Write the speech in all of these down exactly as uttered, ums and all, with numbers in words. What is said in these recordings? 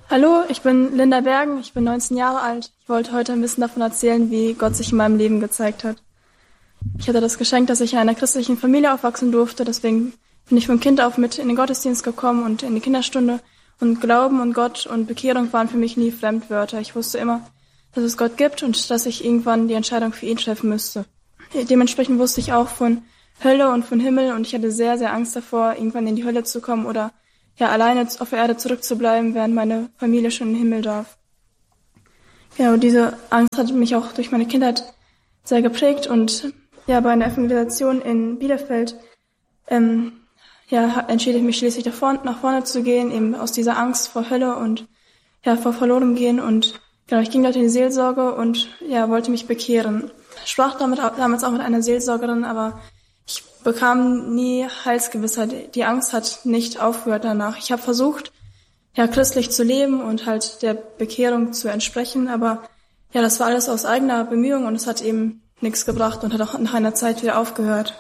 Hallo, ich bin Linda Bergen, ich bin neunzehn Jahre alt. Ich wollte heute ein bisschen davon erzählen, wie Gott sich in meinem Leben gezeigt hat. Ich hatte das Geschenk, dass ich in einer christlichen Familie aufwachsen durfte, deswegen bin ich von Kind auf mit in den Gottesdienst gekommen und in die Kinderstunde. Und Glauben und Gott und Bekehrung waren für mich nie Fremdwörter. Ich wusste immer, dass es Gott gibt und dass ich irgendwann die Entscheidung für ihn treffen müsste. Dementsprechend wusste ich auch von Hölle und von Himmel und ich hatte sehr, sehr Angst davor, irgendwann in die Hölle zu kommen oder ja alleine auf der Erde zurückzubleiben, während meine Familie schon in den Himmel darf. Genau, diese Angst hat mich auch durch meine Kindheit sehr geprägt und ja, bei einer Evangelisation in Bielefeld ähm, ja, entschied ich mich schließlich nach vorne, nach vorne zu gehen, eben aus dieser Angst vor Hölle und ja, vor verloren gehen und genau, ich ging dort in die Seelsorge und ja, wollte mich bekehren. Ich sprach damit, damals auch mit einer Seelsorgerin, aber ich bekam nie Heilsgewissheit. Die Angst hat nicht aufgehört danach. Ich habe versucht, ja, christlich zu leben und halt der Bekehrung zu entsprechen, aber ja, das war alles aus eigener Bemühung und es hat eben nichts gebracht und hat auch nach einer Zeit wieder aufgehört.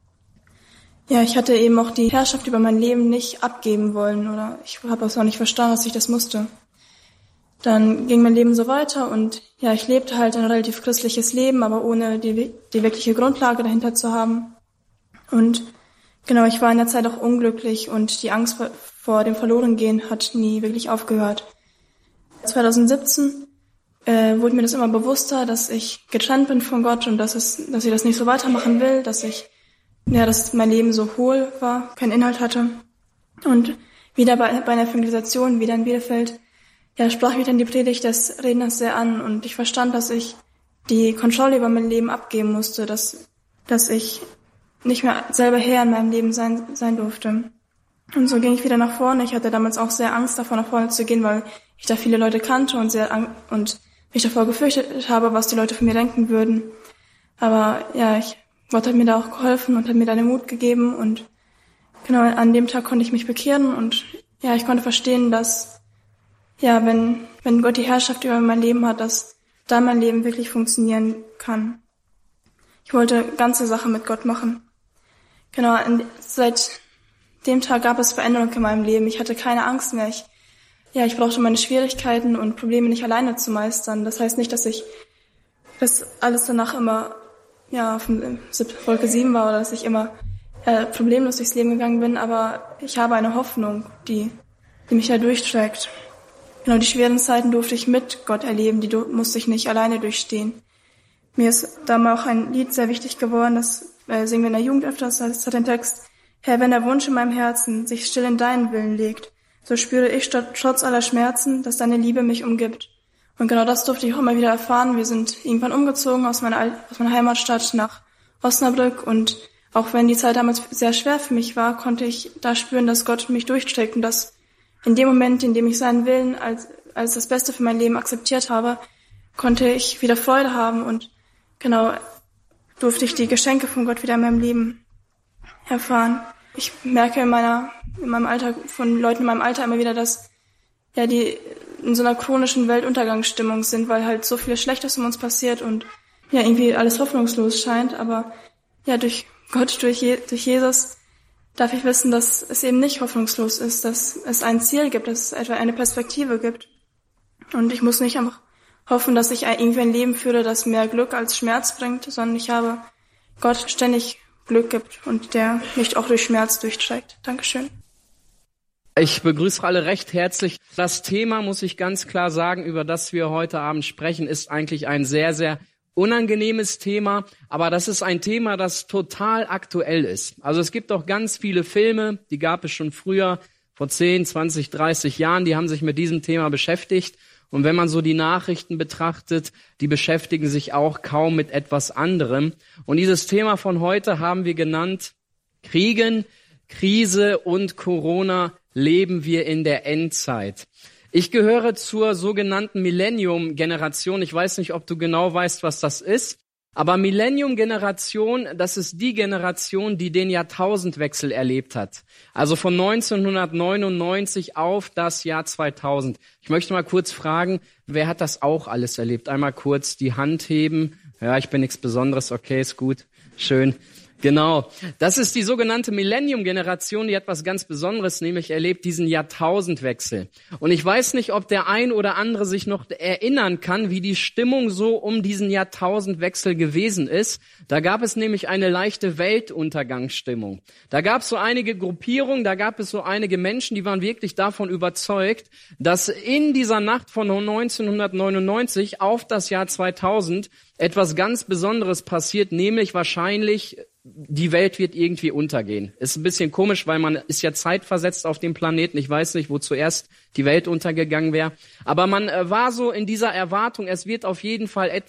Ja, ich hatte eben auch die Herrschaft über mein Leben nicht abgeben wollen oder ich habe das auch nicht verstanden, dass ich das musste. Dann ging mein Leben so weiter und ja, ich lebte halt ein relativ christliches Leben, aber ohne die, die wirkliche Grundlage dahinter zu haben. Und genau, ich war in der Zeit auch unglücklich und die Angst vor dem Verlorengehen hat nie wirklich aufgehört. zwanzig siebzehn äh, wurde mir das immer bewusster, dass ich getrennt bin von Gott und dass es, dass ich das nicht so weitermachen will, dass ich, ja, dass mein Leben so hohl war, keinen Inhalt hatte. Und wieder bei, bei einer Evangelisation, wieder in Bielefeld, ja, sprach mich dann die Predigt des Redners sehr an und ich verstand, dass ich die Kontrolle über mein Leben abgeben musste, dass, dass ich nicht mehr selber Herr in meinem Leben sein, sein durfte. Und so ging ich wieder nach vorne. Ich hatte damals auch sehr Angst davor, nach vorne zu gehen, weil ich da viele Leute kannte und sehr, und mich davor gefürchtet habe, was die Leute von mir denken würden. Aber ja, ich, Gott hat mir da auch geholfen und hat mir da den Mut gegeben und genau an dem Tag konnte ich mich bekehren und ja, ich konnte verstehen, dass ja, wenn, wenn Gott die Herrschaft über mein Leben hat, dass dann mein Leben wirklich funktionieren kann. Ich wollte ganze Sache mit Gott machen. Genau, seit dem Tag gab es Veränderung in meinem Leben. Ich hatte keine Angst mehr. Ich, ja, ich brauchte meine Schwierigkeiten und Probleme nicht alleine zu meistern. Das heißt nicht, dass ich, dass alles danach immer, ja, auf Wolke sieben war oder dass ich immer äh, problemlos durchs Leben gegangen bin, aber ich habe eine Hoffnung, die, die mich da durchträgt. Genau, die schweren Zeiten durfte ich mit Gott erleben, die musste ich nicht alleine durchstehen. Mir ist damals auch ein Lied sehr wichtig geworden, das äh, singen wir in der Jugend öfters, das hat den Text: Herr, wenn der Wunsch in meinem Herzen sich still in deinen Willen legt, so spüre ich trotz aller Schmerzen, dass deine Liebe mich umgibt. Und genau das durfte ich auch immer wieder erfahren. Wir sind irgendwann umgezogen aus meiner, Al- aus meiner Heimatstadt nach Osnabrück und auch wenn die Zeit damals sehr schwer für mich war, konnte ich da spüren, dass Gott mich durchträgt und dass in dem Moment, in dem ich seinen Willen als, als das Beste für mein Leben akzeptiert habe, konnte ich wieder Freude haben und genau durfte ich die Geschenke von Gott wieder in meinem Leben erfahren. Ich merke in meiner, in meinem Alter, von Leuten in meinem Alter immer wieder, dass ja die in so einer chronischen Weltuntergangsstimmung sind, weil halt so viel Schlechtes um uns passiert und ja irgendwie alles hoffnungslos scheint. Aber ja, durch Gott, durch, Je- durch Jesus darf ich wissen, dass es eben nicht hoffnungslos ist, dass es ein Ziel gibt, dass es etwa eine Perspektive gibt. Und ich muss nicht einfach hoffen, dass ich irgendwie ein Leben führe, das mehr Glück als Schmerz bringt, sondern ich habe Gott ständig Glück gibt und der mich auch durch Schmerz durchträgt. Dankeschön. Ich begrüße alle recht herzlich. Das Thema, muss ich ganz klar sagen, über das wir heute Abend sprechen, ist eigentlich ein sehr, sehr unangenehmes Thema, aber das ist ein Thema, das total aktuell ist. Also es gibt auch ganz viele Filme, die gab es schon früher, vor zehn, zwanzig, dreißig Jahren, die haben sich mit diesem Thema beschäftigt. Und wenn man so die Nachrichten betrachtet, die beschäftigen sich auch kaum mit etwas anderem. Und dieses Thema von heute haben wir genannt: Kriegen, Krise und Corona, leben wir in der Endzeit. Ich gehöre zur sogenannten Millennium-Generation. Ich weiß nicht, ob du genau weißt, was das ist. Aber Millennium-Generation, das ist die Generation, die den Jahrtausendwechsel erlebt hat. Also von neunzehnhundertneunundneunzig auf das Jahr zweitausend. Ich möchte mal kurz fragen, wer hat das auch alles erlebt? Einmal kurz die Hand heben. Ja, ich bin nichts Besonderes. Okay, ist gut. Schön. Genau. Das ist die sogenannte Millennium-Generation, die hat was ganz Besonderes, nämlich erlebt diesen Jahrtausendwechsel. Und ich weiß nicht, ob der ein oder andere sich noch erinnern kann, wie die Stimmung so um diesen Jahrtausendwechsel gewesen ist. Da gab es nämlich eine leichte Weltuntergangsstimmung. Da gab es so einige Gruppierungen, da gab es so einige Menschen, die waren wirklich davon überzeugt, dass in dieser Nacht von neunzehnhundertneunundneunzig auf das Jahr zweitausend etwas ganz Besonderes passiert, nämlich wahrscheinlich die Welt wird irgendwie untergehen. Ist ein bisschen komisch, weil man ist ja zeitversetzt auf dem Planeten. Ich weiß nicht, wo zuerst die Welt untergegangen wäre. Aber man äh, war so in dieser Erwartung, es wird auf jeden Fall